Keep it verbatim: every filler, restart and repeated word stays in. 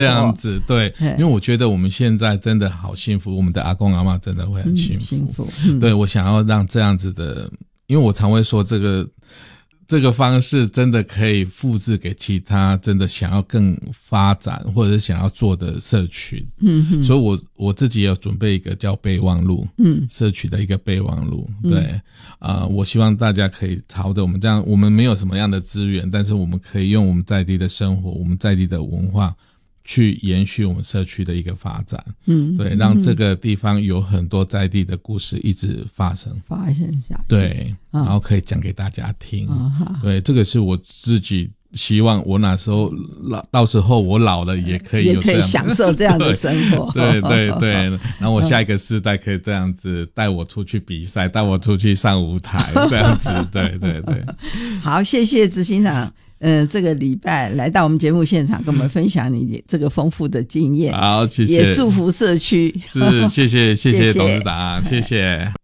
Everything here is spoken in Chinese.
这样子，对，因为我觉得我们现在真的好幸福，我们的阿公阿嬷真的会很幸福。嗯、幸福嗯、对，我想要让这样子的，因为我常会说这个这个方式真的可以复制给其他真的想要更发展或者是想要做的社群。嗯，所以我我自己也有准备一个叫备忘录，嗯，社区的一个备忘录。对，啊、呃，我希望大家可以朝着我们这样，我们没有什么样的资源，但是我们可以用我们在地的生活，我们在地的文化。去延续我们社区的一个发展，嗯，对，让这个地方有很多在地的故事一直发生，发生下去，对，嗯、然后可以讲给大家听，嗯、对，这个是我自己希望，我哪时候老，到时候我老了也可以有这样，也可以享受这样的生活，对对对对，然后我下一个世代可以这样子带我出去比赛，带我出去上舞台，这样子，对对对， 好，谢谢执行长。呃，这个礼拜来到我们节目现场，跟我们分享你这个丰富的经验。 好，谢谢。 也祝福社区。 是，谢谢，谢谢董事长，谢谢。